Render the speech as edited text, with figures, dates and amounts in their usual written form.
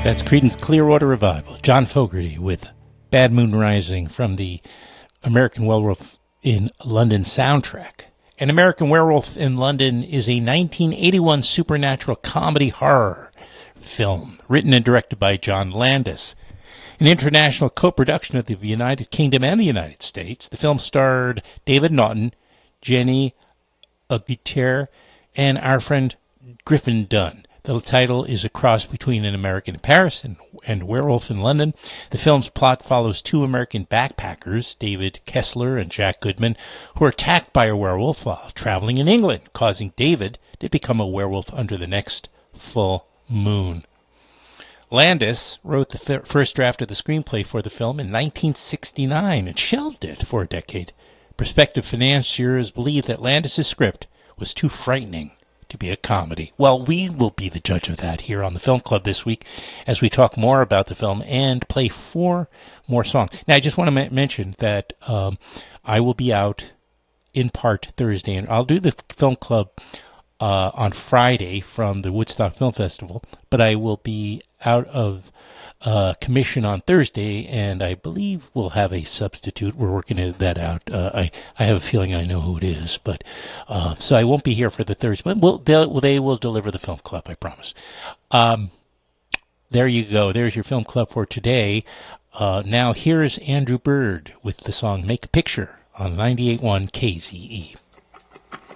That's Creedence Clearwater Revival. John Fogerty with Bad Moon Rising from the American Werewolf in London soundtrack. An American Werewolf in London is a 1981 supernatural comedy horror film written and directed by John Landis. An international co-production of the United Kingdom and the United States, the film starred David Naughton, Jenny Agutter, and our friend Griffin Dunne. The title is a cross between An American in Paris and Werewolf in London. The film's plot follows two American backpackers, David Kessler and Jack Goodman, who are attacked by a werewolf while traveling in England, causing David to become a werewolf under the next full moon. Landis wrote the first draft of the screenplay for the film in 1969 and shelved it for a decade. Prospective financiers believed that Landis' script was too frightening to be a comedy. Well, we will be the judge of that here on the Film Club this week as we talk more about the film and play 4 more songs. Now, I just want to mention that I will be out in part Thursday, and I'll do the Film Club on Friday from the Woodstock Film Festival, but I will be out of commission on Thursday, and I believe we'll have a substitute. We're working that out. I have a feeling I know who it is, but so I won't be here for the Thursday, but they will deliver the Film Club, I promise. There you go. There's your Film Club for today. Now here's Andrew Bird with the song Make a Picture on 98.1 KZE.